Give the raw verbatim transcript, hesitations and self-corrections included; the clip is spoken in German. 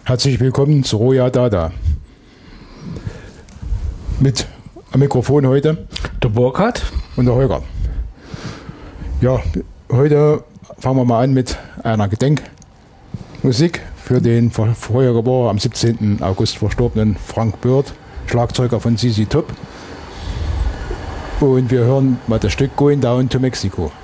Herzlich willkommen zu Roja Dada. Mit am Mikrofon heute der Burkhard und der Holger. Ja, heute fangen wir mal an mit einer Gedenkmusik für den vor vorheriger Woche am siebzehnten August verstorbenen Frank Börth, Schlagzeuger von Z Z Top. Und wir hören mal das Stück Going Down to Mexico.